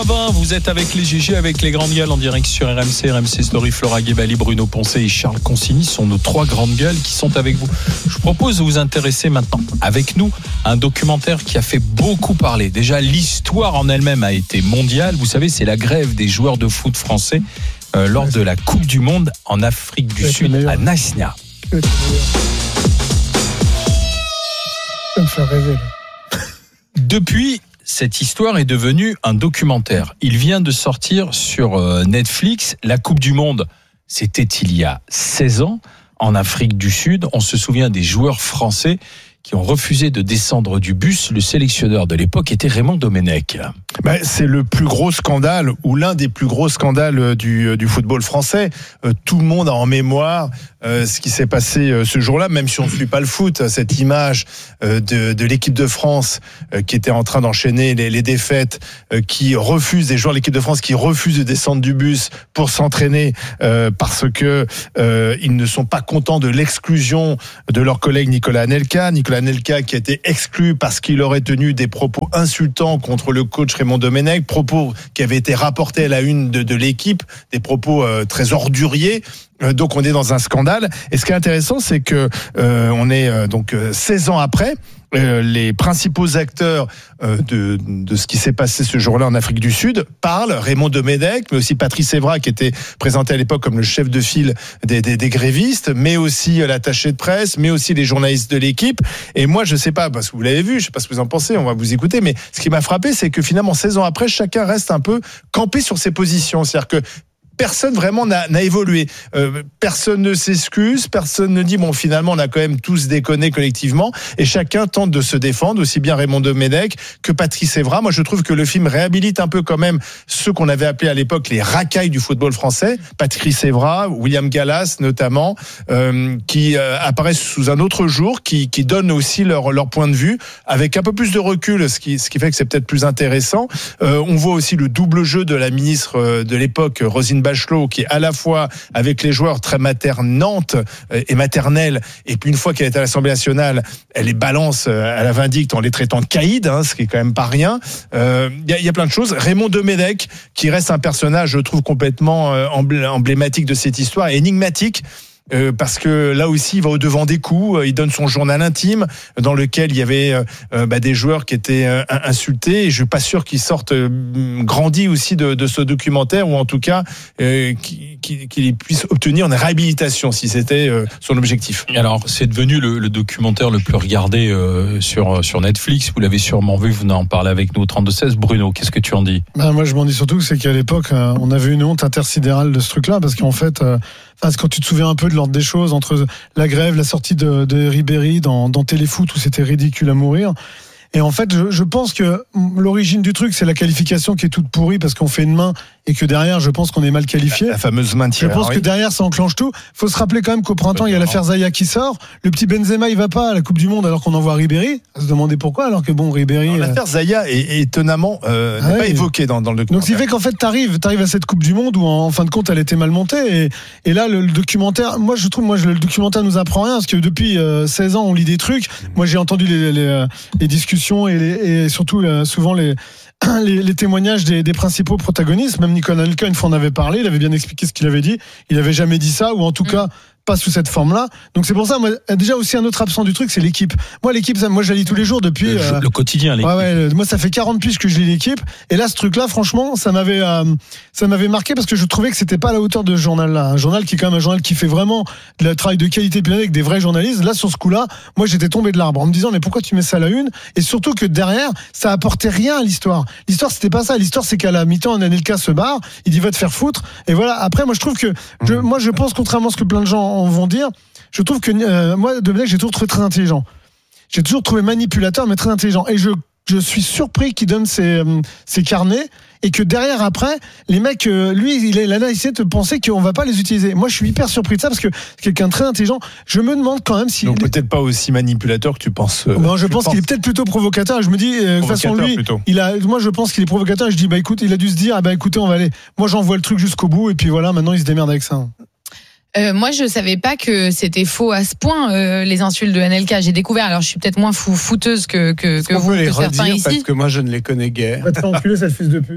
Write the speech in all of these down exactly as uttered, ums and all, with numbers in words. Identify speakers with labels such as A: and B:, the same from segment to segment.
A: Vous êtes avec les G G, avec les grandes gueules en direct sur R M C, R M C Story. Flora Guébali, Bruno Poncet et Charles Consigny sont nos trois grandes gueules qui sont avec vous. Je vous propose de vous intéresser maintenant avec nous à un documentaire qui a fait beaucoup parler. Déjà, l'histoire en elle-même a été mondiale. Vous savez, c'est la grève des joueurs de foot français euh, lors de la Coupe du Monde en Afrique du Sud à Naïsnia.
B: Ça me fait rêver.
A: Depuis, cette histoire est devenue un documentaire. Il vient de sortir sur Netflix. La Coupe du Monde, c'était il y a seize ans en Afrique du Sud. On se souvient des joueurs français qui ont refusé de descendre du bus. Le sélectionneur de l'époque était Raymond Domenech.
C: Ben, c'est le plus gros scandale, ou l'un des plus gros scandales du, du football français. Euh, tout le monde a en mémoire euh, ce qui s'est passé euh, ce jour-là, même si on ne suit pas le foot. Cette image euh, de, de l'équipe de France euh, qui était en train d'enchaîner les, les défaites, euh, qui refuse, des joueurs de l'équipe de France qui refusent de descendre du bus pour s'entraîner euh, parce que euh, ils ne sont pas contents de l'exclusion de leur collègue Nicolas Anelka. Nicolas Anelka qui a été exclu parce qu'il aurait tenu des propos insultants contre le coach Raymond Domenech, propos qui avaient été rapportés à la une de, de l'équipe, des propos euh, très orduriers. Euh, donc on est dans un scandale. Et ce qui est intéressant, c'est que euh, on est euh, donc euh, seize ans après. Euh, les principaux acteurs euh, de, de ce qui s'est passé ce jour-là en Afrique du Sud parlent. Raymond Domenech, mais aussi Patrice Evra, qui était présenté à l'époque comme le chef de file des, des, des grévistes, mais aussi euh, l'attaché de presse, mais aussi les journalistes de l'équipe. Et moi, je sais pas, parce que vous l'avez vu, je sais pas ce que vous en pensez, on va vous écouter, mais ce qui m'a frappé, c'est que finalement, seize ans après, chacun reste un peu campé sur ses positions. C'est-à-dire que personne vraiment n'a, n'a évolué. Euh, personne ne s'excuse, personne ne dit bon finalement on a quand même tous déconné collectivement et chacun tente de se défendre, aussi bien Raymond Domenech que Patrice Evra. Moi je trouve que le film réhabilite un peu quand même ceux qu'on avait appelés à l'époque les racailles du football français, Patrice Evra, William Gallas notamment, euh, qui euh, apparaissent sous un autre jour, qui, qui donnent aussi leur, leur point de vue avec un peu plus de recul, ce qui, ce qui fait que c'est peut-être plus intéressant. Euh, on voit aussi le double jeu de la ministre de l'époque, Roselyne Bachelot, qui est à la fois avec les joueurs très maternante et maternelle, et puis une fois qu'elle est à l'Assemblée nationale, elle les balance à la vindicte en les traitant de caïds, hein, ce qui est quand même pas rien. Il euh, y, y a plein de choses. Raymond Domenech, qui reste un personnage, je trouve, complètement emblématique de cette histoire, énigmatique. Euh, parce que là aussi il va au devant des coups, il donne son journal intime dans lequel il y avait euh, bah, des joueurs qui étaient euh, insultés, et je suis pas sûr qu'ils sortent euh, grandis aussi de, de ce documentaire, ou en tout cas euh, qu'ils, qu'ils puissent obtenir une réhabilitation si c'était euh, son objectif.
A: Alors c'est devenu le, le documentaire le plus regardé euh, sur, sur Netflix, vous l'avez sûrement vu, vous en parlez avec nous au trente-deux seize. Bruno, qu'est-ce que tu en dis?
B: Ben, moi je m'en dis surtout c'est qu'à l'époque euh, on avait une honte intersidérale de ce truc là, parce qu'en fait euh, quand tu te souviens un peu de l'ordre des choses, entre la grève, la sortie de, de Ribéry dans, dans Téléfoot où c'était ridicule à mourir. Et en fait, je, je pense que l'origine du truc, c'est la qualification qui est toute pourrie parce qu'on fait une main et que derrière, je pense qu'on est mal qualifié.
C: La, la fameuse main tirée.
B: Je pense
C: oui.
B: que derrière, ça enclenche tout. Faut se rappeler quand même qu'au printemps, il y a l'affaire Zaya qui sort. Le petit Benzema, il va pas à la Coupe du Monde alors qu'on envoie Ribéry. À se demander pourquoi, alors que bon, Ribéry.
C: Alors, l'affaire Zaya est, est étonnamment euh, ah, n'est pas oui. évoquée dans, dans le documentaire.
B: Donc, ce qui fait qu'en fait, t'arrives, t'arrives à cette Coupe du Monde où en, en fin de compte, elle était mal montée. Et, et là, le, le documentaire, moi, je trouve, moi, le documentaire nous apprend rien parce que depuis euh, seize ans, on lit des trucs. Moi, j'ai entendu les, les, les discussions et, les, et surtout euh, souvent les, les, les témoignages des, des principaux protagonistes. Même Nicolas Anelka, une fois on avait parlé, il avait bien expliqué ce qu'il avait dit. Il avait jamais dit ça, ou en tout mmh. cas pas sous cette forme-là. Donc c'est pour ça, moi, déjà aussi un autre absent du truc, c'est l'équipe. Moi, l'équipe, ça, moi, je la lis tous les jours depuis.
A: Le, euh, le quotidien, l'équipe.
B: Ouais, ouais, moi, ça fait quarante piges que je lis l'équipe. Et là, ce truc-là, franchement, ça m'avait, euh, ça m'avait marqué parce que je trouvais que c'était pas à la hauteur de ce journal-là. Un journal qui est quand même un journal qui fait vraiment de la travail de qualité puis avec des vrais journalistes. Là, sur ce coup-là, moi, j'étais tombé de l'arbre en me disant, mais pourquoi tu mets ça à la une? Et surtout que derrière, ça apportait rien à l'histoire. L'histoire, c'était pas ça. L'histoire, c'est qu'à la mi-temps, Anelka se barre. Il dit, va te faire foutre. Et voilà. Après, moi, je trouve que, je, moi, je pense, contrairement à ce que plein de gens vont dire, je trouve que euh, moi, Domenech, j'ai toujours trouvé très intelligent. J'ai toujours trouvé manipulateur, mais très intelligent. Et je, je suis surpris qu'il donne ses, euh, ses carnets et que derrière, après, les mecs, euh, lui, il, il a essayé de penser qu'on va pas les utiliser. Moi, je suis hyper surpris de ça parce que c'est quelqu'un de très intelligent. Je me demande quand même si.
C: Donc peut-être pas aussi manipulateur que tu penses. Euh,
B: non, je pense qu'il est peut-être plutôt provocateur. Et je me dis, euh, de toute façon, lui, il a. Moi, je pense qu'il est provocateur. Et je dis, bah écoute, il a dû se dire, ah bah écoutez, on va aller. Moi, j'envoie le truc jusqu'au bout et puis voilà, maintenant, il se démerde avec ça.
D: Euh, moi, je savais pas que c'était faux à ce point, euh, les insultes de Anelka. J'ai découvert, alors je suis peut-être moins fou, fouteuse que, que, que vous,
E: que
D: certains ici.
E: Parce que moi, je ne les connais guère.
B: Va te faire enculer, cette fils de pute.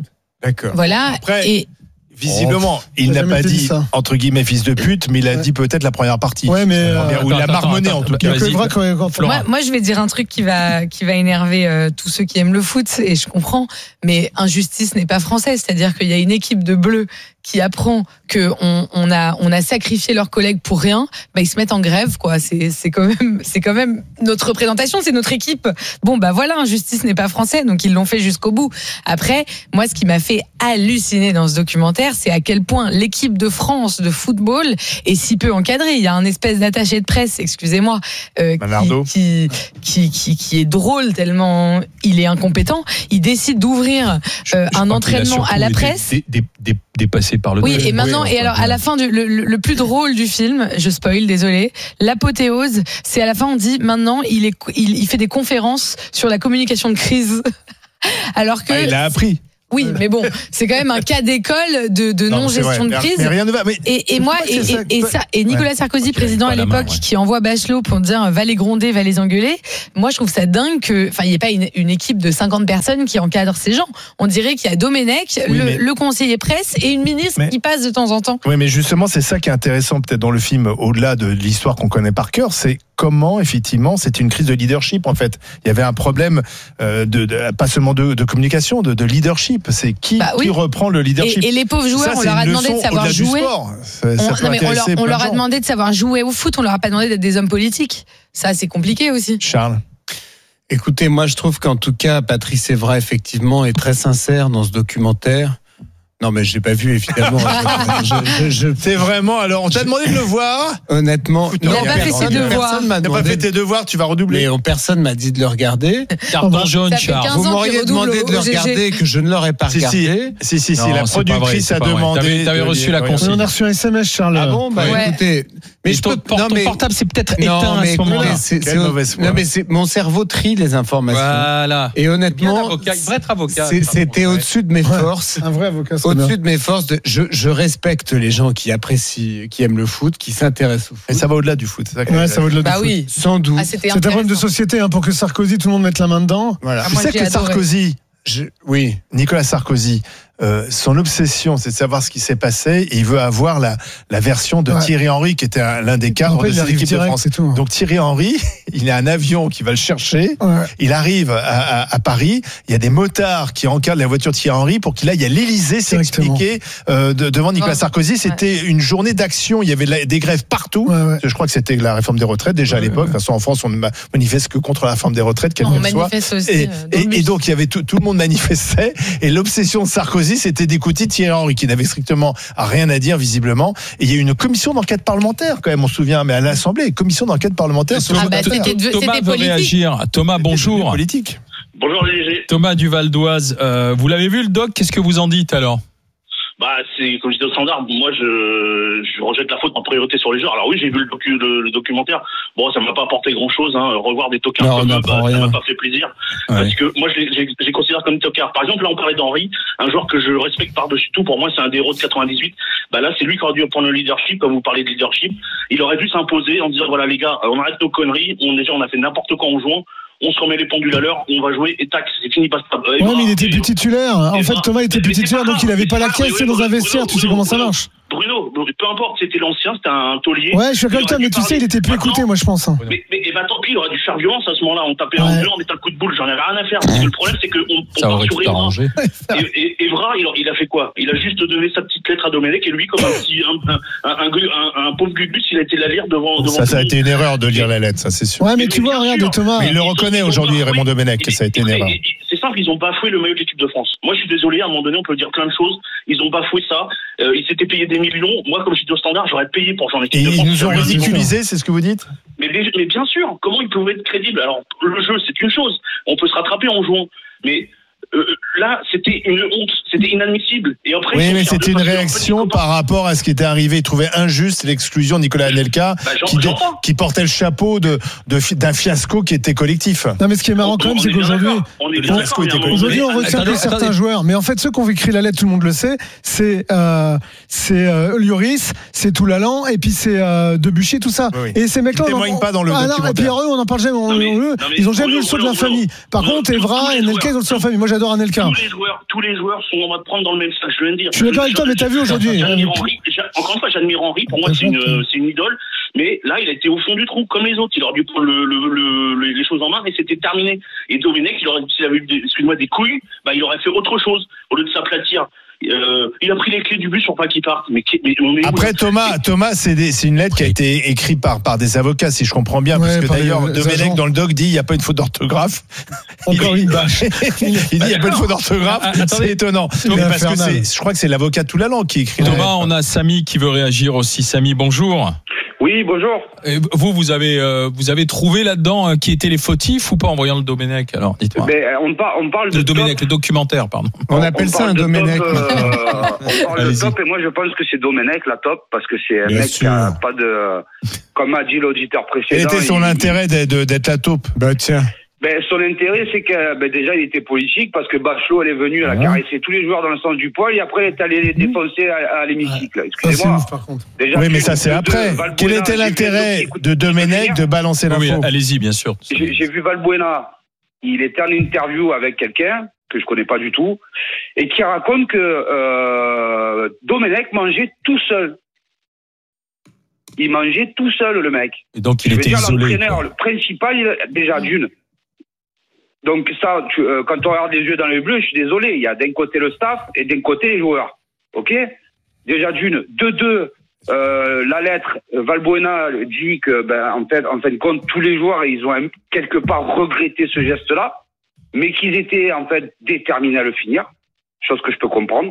E: D'accord.
D: Voilà.
C: Après,
D: et
C: visiblement,
B: Oh,
C: il
B: j'ai
C: n'a
B: jamais
C: pas
B: dit
C: dit,
B: ça.
C: entre guillemets, fils de pute, mais il a
B: Ouais.
C: dit peut-être la première partie.
B: Ouais, mais euh,
C: Ou il a
A: Attends,
C: marmonné,
A: attends,
C: en tout
B: il y
C: cas.
B: a que le
A: vas-y.
B: vrai quand, quand
A: Florent.
D: moi, moi, je vais dire un truc qui va, qui va énerver euh, tous ceux qui aiment le foot, et je comprends, mais injustice n'est pas française. C'est-à-dire qu'il y a une équipe de bleus qui apprend que on, on a, on a sacrifié leurs collègues pour rien, bah ils se mettent en grève, quoi. C'est, c'est quand même, c'est quand même notre représentation, c'est notre équipe. Bon, bah voilà, injustice n'est pas français, donc ils l'ont fait jusqu'au bout. Après, moi, ce qui m'a fait halluciner dans ce documentaire, c'est à quel point l'équipe de France de football est si peu encadrée. Il y a un espèce d'attaché de presse, excusez-moi, euh,
C: Manardo.
D: qui, qui, qui, qui est drôle tellement il est incompétent. Il décide d'ouvrir euh,
A: Je- je
D: un
A: crois qu'il a
D: entraînement à la
A: surtout été
D: presse.
A: dé- dé- dé- dépassé par le
D: Oui,
A: temps.
D: et maintenant,
A: Oui,
D: et alors à la fin, du, le, le- le plus drôle du film, je spoil, désolé, l'apothéose, c'est à la fin on dit maintenant il est, il, il fait des conférences sur la communication de crise, alors que
C: Ah, il a appris.
D: oui, mais bon, c'est quand même un cas d'école de, de
C: Non,
D: non
C: c'est
D: gestion
C: vrai.
D: de crise.
C: Mais rien ne va. Mais
D: Et, et moi,
C: c'est
D: et,
C: ça,
D: et, et
C: toi-
D: ça, et Nicolas Sarkozy,
A: Ouais,
D: président
A: pas
D: à
A: la main,
D: l'époque,
A: ouais.
D: qui envoie Bachelot pour dire va les gronder, va les engueuler. Moi, je trouve ça dingue que, enfin, il n'y ait pas une, une équipe de cinquante personnes qui encadre ces gens. On dirait qu'il y a Domenech,
C: Oui,
D: le,
C: mais-
D: le conseiller presse et une ministre
C: Mais-
D: qui passe de temps en temps.
C: Oui, mais justement, c'est ça qui est intéressant peut-être dans le film, au-delà de l'histoire qu'on connaît par cœur, c'est comment, effectivement, c'était une crise de leadership, en fait. Il y avait un problème, euh, de, de- pas seulement de, de communication, de, de leadership. C'est qui,
D: Bah oui.
C: qui reprend le
D: Et,
C: leadership.
D: et les pauvres joueurs,
C: Ça,
D: on
C: c'est
D: leur a
C: une
D: demandé de
C: leçon
D: savoir
C: au-delà du
D: jouer.
C: sport. Ça,
D: On,
C: ça
D: non,
C: peut
D: mais on leur,
C: intéresser
D: on
C: plein
D: leur
C: de
D: a
C: gens.
D: demandé de savoir jouer au foot, on leur a pas demandé d'être des hommes politiques. Ça, c'est compliqué aussi.
C: Charles.
E: Écoutez, moi je trouve qu'en tout cas, Patrice Evra, effectivement, est très sincère dans ce documentaire. Non, mais je l'ai pas vu, évidemment. je, je, je, je-
C: C'est vraiment, alors, on t'a demandé de le voir.
E: honnêtement,
C: Il a
E: non,
C: pas fait
E: personne-
D: ses devoirs.
E: Personne m'a
C: T'as pas
E: demandé.
C: fait tes devoirs, tu vas redoubler.
E: Mais on- personne m'a dit de le regarder.
A: Carton jaune,
D: Ça fait
A: Charles.
D: quinze
E: Vous
D: ans qu'il
E: m'auriez
D: redouble
E: demandé
D: au-
E: de le
D: au G G.
E: regarder que je ne l'aurais pas
C: Si, si,
E: regardé.
C: si, si, si,
A: Non,
C: la
A: c'est pas vrai,
C: productrice
A: c'est
C: a
A: pas vrai.
C: demandé.
A: T'avais- t'avais
C: de
A: reçu
C: lire.
A: la
C: Regarde.
A: consigne.
B: on a reçu un S M S, Charles.
E: Ah bon, bah
D: Ouais.
E: écoutez, mais
A: Mais
E: je
A: ton,
E: peux
A: ton
E: non, mais-
A: portable, c'est peut-être
E: non,
A: éteint à
E: mais
A: ce moment-là.
E: écoutez, c'est-
C: Quelle
E: c'est-
C: mauvaise foi.
E: non, mais c'est mon cerveau trie les informations.
A: Voilà.
E: Et
A: Bien
E: honnêtement,
A: avocat, il devrait être avocat.
E: c'est- c'était au-dessus de mes
B: Ouais.
E: forces.
B: Un vrai avocat. c'est bien.
E: Au-dessus de mes forces, de, je, je respecte les gens qui apprécient, qui aiment le foot, qui s'intéressent au foot.
C: Et ça va au-delà du foot. c'est ça que-
B: Ouais, ça vaut de la
D: Bah oui.
E: Sans doute.
D: Ah, c'était
B: C'est un problème de
D: intéressant.
B: société hein, pour que Sarkozy, tout le monde mette la main dedans.
E: Voilà.
D: Ah,
C: Tu
D: moi,
C: sais
D: j'ai
C: que
D: adoré.
C: Sarkozy,
E: Je- oui.
C: Nicolas Sarkozy, euh, son obsession, c'est de savoir ce qui s'est passé. Et il veut avoir la, la version de
B: Ouais.
C: Thierry Henry, qui était un- l'un des cadres
B: Après,
C: de
B: il
C: cette
B: arrive
C: équipe de
B: direct,
C: France.
B: c'est tout.
C: Donc Thierry Henry, il a un avion qui va le chercher.
B: Ouais.
C: Il arrive à, à- à Paris. Il y a des motards qui encadrent la voiture de Thierry Henry pour qu'il aille à l'Élysée
B: Directement.
C: s'expliquer euh, de- devant Nicolas
D: Ouais.
C: Sarkozy. C'était une journée d'action. Il y avait la- des grèves partout.
B: Ouais, ouais.
C: Je crois que c'était la réforme des retraites déjà à
B: Ouais,
C: l'époque. De toute façon, en France, on ne ma- manifeste que contre la réforme des retraites, quelle
D: On
C: qu'elle soit.
D: manifeste aussi.
C: Et,
D: euh, dans le
C: et-
D: bus.
C: et donc il y avait tout, tout le monde manifestait et l'obsession de Sarkozy c'était d'écouter Thierry Henry qui n'avait strictement rien à dire visiblement et il y a eu une commission d'enquête parlementaire quand même on se souvient mais à l'Assemblée commission d'enquête parlementaire sur
D: Ah
C: le
D: bah,
C: vote.
D: c'était de-
A: Thomas
D: c'était
A: veut
D: politique.
A: réagir. Thomas, bonjour.
C: politique.
F: Bonjour les G G.
A: Thomas du Val d'Oise. Euh, vous l'avez vu le doc? Qu'est-ce que vous en dites alors?
F: Bah c'est comme je disais au standard, moi je, je rejette la faute en priorité sur les joueurs. Alors oui j'ai vu le, docu, le, le documentaire, bon ça m'a pas apporté grand chose, hein. Revoir des tocards
E: Non, on
F: comme eux,
E: n'apprend
F: bah, ça
E: rien.
F: m'a pas fait plaisir.
A: Ouais.
F: Parce que moi je les, j'ai, j'ai considère comme tocard. Par exemple là on parlait d'Henry, un joueur que je respecte par-dessus tout, pour moi c'est un des héros de quatre-vingt-dix-huit. Bah là c'est lui qui aurait dû prendre le leadership, comme vous parlez de leadership. Il aurait dû s'imposer en disant voilà les gars, on arrête nos conneries, on déjà on a fait n'importe quoi en jouant. On se remet les pendules à l'heure, on va jouer et tac, c'est fini, passe pas.
B: Ouais, mais il était plus titulaire. En fait, Thomas était plus titulaire, donc il avait pas la caisse, c'est dans un vestiaire, tu sais comment ça marche.
F: Bruno, peu importe, c'était l'ancien, c'était un taulier.
B: Ouais, je suis d'accord avec toi, mais tu sais, il était plus écouté, moi, je pense. hein.
F: Mais, mais et bah, tant pis, il aurait dû faire violence à ce moment-là. On tapait
B: Ouais.
F: un violent, on mettait un coup de boule, j'en avais rien à faire. Parce que le problème, c'est qu'on on
A: Ça
F: part
A: aurait
F: sur
A: tout
F: Evra.
A: arrangé.
F: Et, et, Evra, il, il a fait quoi? Il a juste donné sa petite lettre à Domenech et lui, comme un petit, un, un, un, un, un, un pauvre gugus, il a été la lire devant, devant
C: Ça
F: tout
C: ça a
F: le
C: été une erreur de lire la lettre ça c'est sûr.
B: Ouais, mais
F: Mais
B: tu
F: bien
B: vois, regarde,
F: sûr.
B: Thomas.
C: Mais il le
F: Ils ont-
C: reconnaît
F: ils ont
C: aujourd'hui
F: bafoué.
C: Raymond Domenech que ça a été une
F: Et- et-
C: erreur.
F: et- C'est simple, ils ont bafoué le maillot de l'équipe de France. Moi, je suis désolé, à un moment donné, on peut dire plein de choses. Ils ont bafoué ça. Euh, ils s'étaient payés des millions. Moi, comme je suis au standard, j'aurais payé pour jouer en
C: Et
F: équipe de
C: ils
F: France.
C: nous ont
F: J'aurais-
C: ridiculisé c'est ce que vous dites.
F: Mais, mais, mais bien sûr, comment ils pouvaient être crédibles? Alors, le jeu, c'est une chose. On peut se rattraper en jouant. Mais euh, là, c'était une honte. C'était inadmissible. Et après, ils
C: Oui
F: sont
C: mais
F: fiers
C: c'était
F: de
C: une
F: passer leur
C: réaction
F: petit copain.
C: par rapport à ce qui était arrivé. Ils trouvaient injuste l'exclusion de Nicolas Anelka
F: Bah, j'en-
C: qui, dé-
F: j'entends.
C: qui portait le chapeau de, de fi- d'un fiasco qui était collectif.
B: Non, mais ce qui est marrant quand même,
F: On
B: c'est
F: est bien
B: qu'aujourd'hui,
F: d'accord. On est bien
C: Le
F: d'accord,
C: fiasco
F: mais à un
C: était
F: moment
B: Aujourd'hui,
F: donné-
B: on retient
A: Attendez,
B: que certains
A: attendez.
B: joueurs, mais en fait, ceux qui ont écrit la lettre, tout le monde le sait, c'est euh, c'est euh, Lloris, c'est Toulalan, et puis c'est euh, Debuchy, tout ça.
C: Oui, oui.
B: Et ces mecs-là,
C: Ils
B: on en-
C: témoignent pas dans le
B: ah non, et puis
C: documentaire.
B: eux, on en parle jamais. on-
F: Non, mais-
B: eux,
F: non, mais
B: ils ont jamais eu
F: Bruno,
B: le saut de la
F: Bruno,
B: famille. Par
F: Bruno,
B: contre,
F: tous-
B: Evra
F: tous
B: et
F: les
B: Nelka, ils ont le saut de la
F: joueurs.
B: famille. Moi, j'adore Fedor Anelka.
F: Tous les joueurs, tous les joueurs sont en train de prendre dans le même sac. Je viens de dire.
B: Je suis d'accord avec toi, mais t'as vu aujourd'hui.
F: J'admire Henry. Encore une fois, j'admire Henry. Pour moi, c'est une, c'est une idole. Mais là, il a été au fond du trou, comme les autres. Il aurait dû prendre le, le, le, les choses en main et c'était terminé. Et Domenech, il aurait, s'il avait eu des, excuse-moi, des couilles, bah, il aurait fait autre chose au lieu de s'aplatir. Euh, il a pris les clés du bus pour pas qu'il parte. Mais, mais on est
C: Après,
F: où,
C: Thomas, Thomas, c'est, des, c'est une lettre qui a été écrite par, par des avocats, si je comprends bien,
B: Ouais,
C: parce que d'ailleurs,
B: les- les
C: Domenech
B: agents.
C: dans le doc dit il n'y a pas une faute d'orthographe.
B: Encore
C: il,
B: une bâche.
C: il dit il n'y a pas une faute d'orthographe.
A: Ah, attendez.
C: C'est étonnant. Mais parce que
B: infernal.
C: c'est, je crois que c'est l'avocat Toulalan qui écrit. la
A: Thomas,
C: lettre.
A: on a Samy qui veut réagir aussi. Samy, bonjour.
F: Oui, bonjour.
A: Et vous, vous avez, euh, vous avez trouvé là-dedans euh, qui étaient les fautifs ou pas en voyant le Domenech? Alors, dites-moi.
F: Mais euh, on, par, on parle de
A: Le
F: top.
A: Domenech, le documentaire, pardon.
E: On appelle ça
F: parle
E: un
F: de
E: Domenech.
F: top, euh, on parle de
A: Allez-y.
F: top et moi je pense que c'est Domenech la top parce que c'est un
E: Bien
F: mec
E: sûr.
F: qui a pas de, comme a dit l'auditeur précédent.
C: Quel était son
F: il-
C: intérêt d'être, d'être la taupe?
E: Bah tiens.
F: Ben, son intérêt, c'est que ben, déjà, il était politique parce que Bachelot, elle est venue, elle a caressé tous les joueurs dans le sens du poil et après, elle est allée les défoncer à, à l'hémicycle.
B: Ça, c'est
F: Excusez-moi.
B: ouf, par contre.
F: Déjà,
C: Oui, mais
F: tu-
C: ça c'est
F: de-
C: après.
F: de Valbuena,
C: Quel était
F: j'ai vu
C: l'intérêt
F: écoute,
C: de Domenech de balancer
A: Oui,
C: l'info?
A: allez-y, bien sûr.
F: J'ai j'ai vu Valbuena, il était en interview avec quelqu'un que je connais pas du tout et qui raconte que euh, Domenech mangeait tout seul. Il mangeait tout seul, le mec.
A: Et donc, il
F: Je veux
A: était
F: dire,
A: isolé.
F: l'entraîneur,
A: quoi.
F: le principal, il- déjà d'une. Donc ça, tu, euh, quand on regarde les yeux dans les bleus, je suis désolé, il y a d'un côté le staff et d'un côté les joueurs. Ok? Déjà d'une. De deux, euh, la lettre, Valbuena dit que, ben, en fait, en fin de compte, tous les joueurs, ils ont un- quelque part regretté ce geste-là, mais qu'ils étaient, en fait, déterminés à le finir. Chose que je peux comprendre.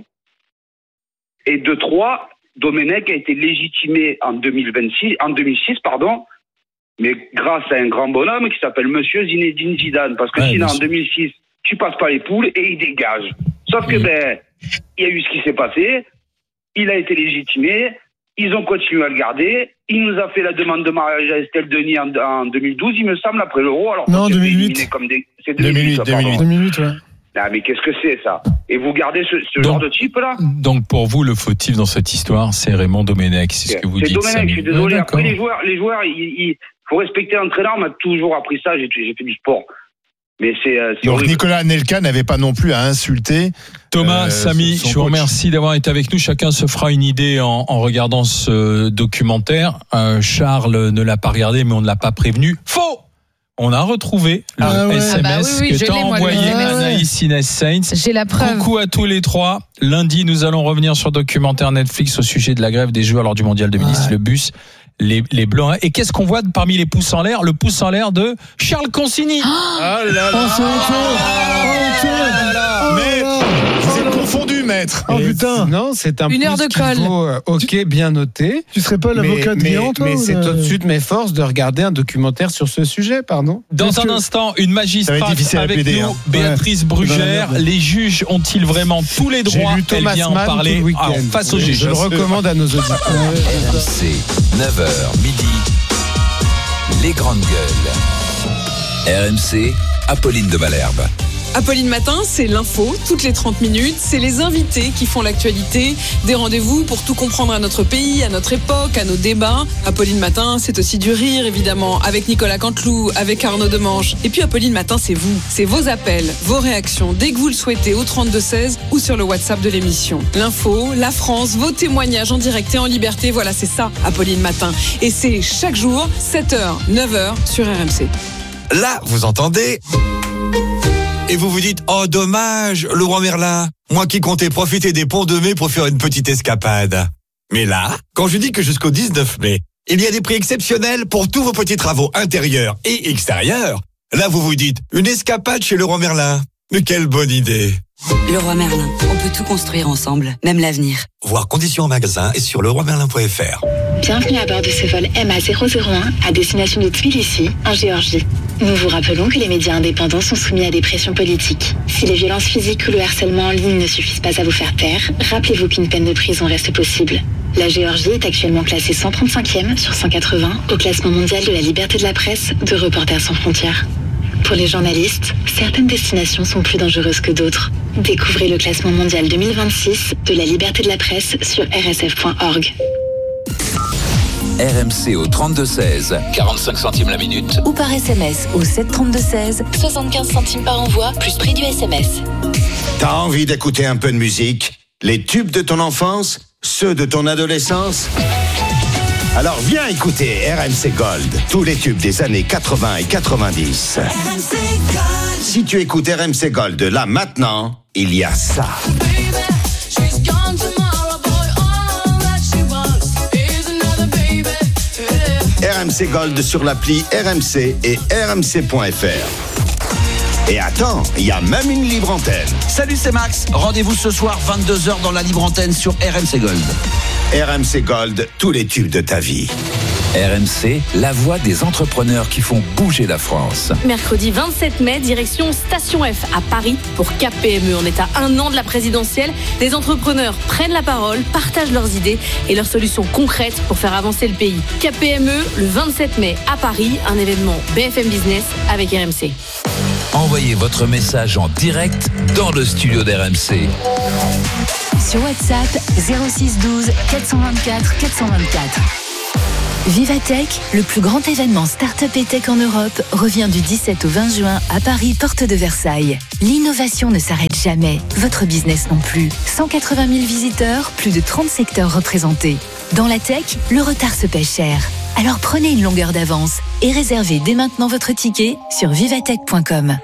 F: Et de trois, Domenech a été légitimé en deux mille vingt-six, en deux mille six, pardon, mais grâce à un grand bonhomme qui s'appelle Monsieur Zinedine Zidane. Parce que
A: Ouais,
F: sinon,
A: bien
F: en
A: sûr.
F: deux mille six, tu passes pas les poules et il dégage. Sauf que,
A: Mhm.
F: ben, il y a eu ce qui s'est passé, il a été légitimé, ils ont continué à le garder, il nous a fait la demande de mariage à Estelle Denis en, en deux mille douze, il me semble, après l'Euro. Alors
B: Non,
F: qu'on s'est fait
B: deux mille huit.
F: éliminer Comme des, c'est
C: deux mille huit,
F: ça, pardon.
B: deux mille huit, ouais.
F: Ah, mais qu'est-ce que c'est, ça? Et vous gardez ce, ce
A: Donc-
F: genre de type-là?
A: Donc, pour vous, le fautif dans cette histoire, c'est Raymond Domenech. C'est ce que vous
F: C'est
A: dites.
F: Domenech,
A: Samy.
F: je suis désolé.
A: Ouais,
F: Après,
A: d'accord.
F: les joueurs, les joueurs, il, il faut respecter l'entraîneur. On m'a toujours appris ça. J'ai, j'ai fait du sport. Mais c'est, euh, c'est
C: Donc
F: horrible.
C: Nicolas Anelka n'avait pas non plus à insulter.
A: Thomas,
C: Euh,
A: Samy,
C: son
A: je vous
C: coach.
A: remercie d'avoir été avec nous. Chacun se fera une idée en, en regardant ce documentaire. Euh, Charles ne l'a pas regardé, mais on ne l'a pas prévenu. Faux! On a retrouvé le
B: Ah ouais.
A: S M S
D: Ah bah oui, oui,
A: que
D: je
A: t'a
D: l'ai, moi, le
A: envoyé
D: S M S.
A: Anaïs Inès Saints.
D: J'ai la preuve.
A: Coucou à tous les trois. Lundi, nous allons revenir sur documentaire Netflix au sujet de la grève des joueurs lors du Mondial deux mille dix,
B: Ouais.
A: le bus, les, les Blancs. Et qu'est-ce qu'on voit parmi les pouces en l'air? Le pouce en l'air de Charles Consigny.
C: Ah là
B: Oh, c'est honteux. Oh, honteux. Oh,
C: Mais
B: là là.
C: vous êtes confondu, maître.
B: Oh,
E: Et
B: putain.
E: Non, c'est un
D: Une
E: plus
D: heure de
E: qui
D: colle.
E: vaut, euh, ok, bien noté.
B: Tu serais pas
E: Mais,
B: l'avocat de
E: mais,
B: Guéant, toi
E: mais
B: ou
E: c'est
B: de-
E: au-dessus de mes forces de regarder un documentaire sur ce sujet, pardon.
A: Dans
B: Parce
A: un
B: que-
A: instant, une
C: Ça va
A: magistrate
C: être difficile à
A: avec
C: plaider,
A: nous,
C: hein.
A: Béatrice
B: Ouais.
A: Brugère.
B: Dans la merde.
A: Les juges ont-ils vraiment tous les
E: J'ai
A: droits?
E: lu
A: Elle
E: Thomas
A: vient en
E: Mann
A: parler
E: tout le week-end.
A: Alors, face aux
E: Je-
A: juges.
E: Je le recommande à nos auditeurs.
G: R M C, neuf heures midi, les grandes gueules. R M C, Apolline de Malherbe.
H: Apolline Matin, c'est l'info, toutes les trente minutes, c'est les invités qui font l'actualité, des rendez-vous pour tout comprendre à notre pays, à notre époque, à nos débats. Apolline Matin, c'est aussi du rire, évidemment, avec Nicolas Canteloup, avec Arnaud Demanche. Et puis Apolline Matin, c'est vous, c'est vos appels, vos réactions, dès que vous le souhaitez, au trente-deux seize ou sur le WhatsApp de l'émission. L'info, la France, vos témoignages en direct et en liberté, voilà, c'est ça, Apolline Matin. Et c'est chaque jour, sept heures, neuf heures, sur R M C.
I: Là, vous entendez? Et vous vous dites, oh dommage, le roi Merlin, moi qui comptais profiter des ponts de mai pour faire une petite escapade. Mais là, quand je dis que jusqu'au dix-neuf mai, il y a des prix exceptionnels pour tous vos petits travaux intérieurs et extérieurs, là vous vous dites, une escapade chez le roi Merlin. Mais quelle bonne idée!
J: Le roi Merlin, on peut tout construire ensemble, même l'avenir.
I: Voir conditions en magasin et sur le roi merlin point f r.
K: Bienvenue à bord de ce vol M A zéro zéro un à destination de Tbilissi, en Géorgie. Nous vous rappelons que les médias indépendants sont soumis à des pressions politiques. Si les violences physiques ou le harcèlement en ligne ne suffisent pas à vous faire taire, rappelez-vous qu'une peine de prison reste possible. La Géorgie est actuellement classée cent trente-cinquième sur cent quatre-vingts au classement mondial de la liberté de la presse de Reporters sans frontières. Pour les journalistes, certaines destinations sont plus dangereuses que d'autres. Découvrez le classement mondial deux mille vingt-six de la liberté de la presse sur r s f point org.
G: R M C au trente-deux seize, quarante-cinq centimes la minute.
L: Ou par S M S au sept trente-deux seize, soixante-quinze centimes par envoi, plus prix du S M S.
M: T'as envie d'écouter un peu de musique? Les tubes de ton enfance? Ceux de ton adolescence? Alors viens écouter R M C Gold, tous les tubes des années quatre-vingts et quatre-vingt-dix. R M C Gold. Si tu écoutes R M C Gold là maintenant, il y a ça. R M C Gold sur l'appli R M C et R M C point F R. Et attends, il y a même une libre antenne.
N: Salut, c'est Max. Rendez-vous ce soir vingt-deux heures dans la libre antenne sur R M C Gold.
M: R M C Gold, tous les tubes de ta vie.
G: R M C, la voix des entrepreneurs qui font bouger la France.
O: Mercredi vingt-sept mai, direction Station F à Paris pour K P M E. On est à un an de la présidentielle. Les entrepreneurs prennent la parole, partagent leurs idées et leurs solutions concrètes pour faire avancer le pays. K P M E, le vingt-sept mai à Paris, un événement B F M Business avec R M C.
G: Envoyez votre message en direct dans le studio d'R M C.
L: Sur WhatsApp, zéro six douze quatre cent vingt-quatre quatre cent vingt-quatre. Vivatech, le plus grand événement start-up et tech en Europe, revient du dix-sept au vingt juin à Paris, porte de Versailles. L'innovation ne s'arrête jamais, votre business non plus. cent quatre-vingt mille visiteurs, plus de trente secteurs représentés. Dans la tech, le retard se paie cher. Alors prenez une longueur d'avance et réservez dès maintenant votre ticket sur vivatech point com.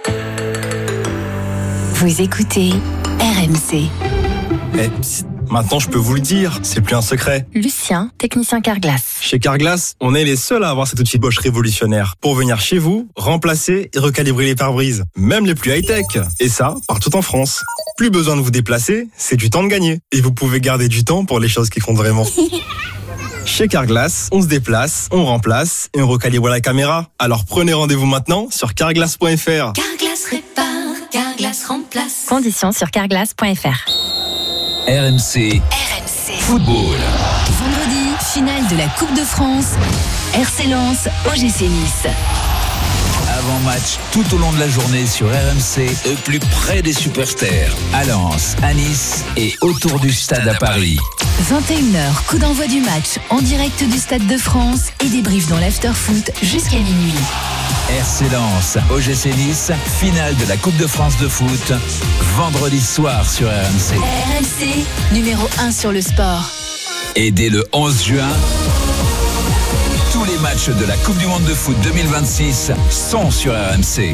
L: Vous écoutez R M C.
P: Eh, maintenant, je peux vous le dire, c'est plus un secret.
L: Lucien, technicien Carglass.
P: Chez Carglass, on est les seuls à avoir cet outil Bosch révolutionnaire pour venir chez vous, remplacer et recalibrer les pare-brises, même les plus high-tech. Et ça, partout en France. Plus besoin de vous déplacer, c'est du temps de gagner. Et vous pouvez garder du temps pour les choses qui comptent vraiment. Chez Carglass, on se déplace, on remplace et on recalibre la caméra. Alors prenez rendez-vous maintenant sur carglass point F R.
L: Carglass répare, Carglass remplace. Conditions sur carglass point F R.
G: R M C.
L: R M C.
G: Football.
L: Vendredi, finale de la Coupe de France. R C Lens, O G C Nice.
G: Avant-match tout au long de la journée sur R M C, au plus près des superstars. À Lens, à Nice et autour du stade à Paris.
L: vingt et une heures, coup d'envoi du match en direct du Stade de France et débrief dans l'after-foot jusqu'à minuit.
G: R C Lens, O G C Nice, finale de la Coupe de France de foot, vendredi soir sur R M C.
L: R M C, numéro un sur le sport.
G: Et dès le onze juin, tous les matchs de la Coupe du Monde de foot deux mille vingt-six sont sur R M C.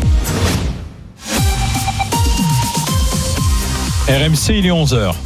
A: R M C, il est onze heures.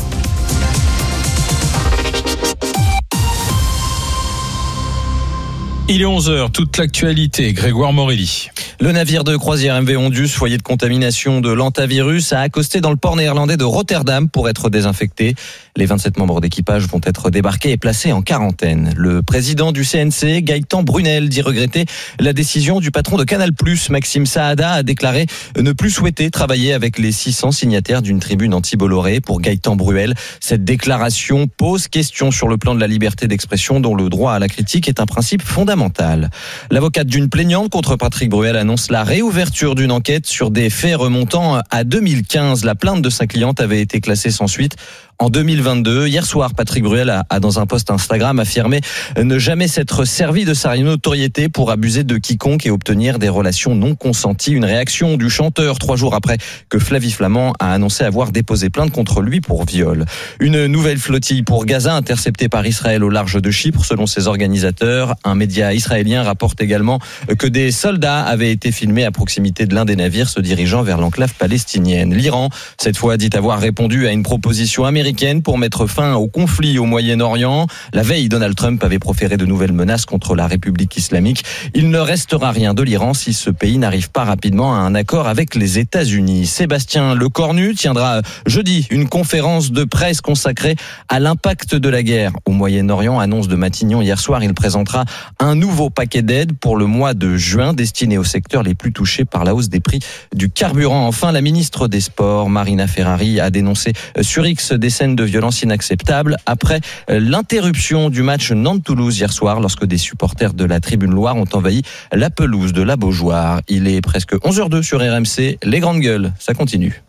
A: Il est onze heures, toute l'actualité, Grégoire Morelli.
Q: Le navire de croisière M V Ondus, foyer de contamination de l'hantavirus, a accosté dans le port néerlandais de Rotterdam pour être désinfecté. Les vingt-sept membres d'équipage vont être débarqués et placés en quarantaine. Le président du C N C, Gaëtan Brunel, dit regretter la décision du patron de Canal plus, Maxime Saada, a déclaré ne plus souhaiter travailler avec les six cents signataires d'une tribune anti-Bolloré. Pour Gaëtan Brunel, cette déclaration pose question sur le plan de la liberté d'expression dont le droit à la critique est un principe fondamental. L'avocate d'une plaignante contre Patrick Bruel annonce la réouverture d'une enquête sur des faits remontant à deux mille quinze. La plainte de sa cliente avait été classée sans suite en deux mille vingt-deux. Hier soir, Patrick Bruel a, a dans un post Instagram affirmé ne jamais s'être servi de sa notoriété pour abuser de quiconque et obtenir des relations non consenties. Une réaction du chanteur trois jours après que Flavie Flamand a annoncé avoir déposé plainte contre lui pour viol. Une nouvelle flottille pour Gaza interceptée par Israël au large de Chypre, selon ses organisateurs. Un média israélien rapporte également que des soldats avaient été filmés à proximité de l'un des navires se dirigeant vers l'enclave palestinienne. L'Iran, cette fois, dit avoir répondu à une proposition américaine pour mettre fin au conflit au Moyen-Orient. La veille, Donald Trump avait proféré de nouvelles menaces contre la République islamique. Il ne restera rien de l'Iran si ce pays n'arrive pas rapidement à un accord avec les États-Unis. Sébastien Lecornu tiendra jeudi une conférence de presse consacrée à l'impact de la guerre au Moyen-Orient. Annonce de Matignon hier soir, il présentera un nouveau paquet d'aide pour le mois de juin destiné aux secteurs les plus touchés par la hausse des prix du carburant. Enfin, la ministre des Sports, Marina Ferrari, a dénoncé sur X des scènes de violence inacceptables après l'interruption du match Nantes-Toulouse hier soir lorsque des supporters de la Tribune Loire ont envahi la pelouse de la Beaujoire. Il est presque onze heures deux sur R M C. Les grandes gueules, ça continue.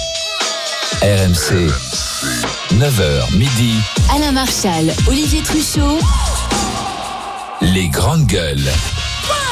G: R M C, neuf heures midi.
L: Alain Marchal, Olivier Truchot.
G: Les grandes gueules.